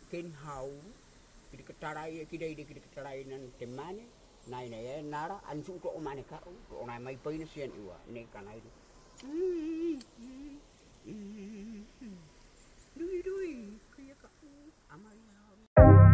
ken hau kiri ketarai kidai di kiri ketarai nan temane nai nai nara ansu to mane ka to nai mai pain sian iwa ne kanai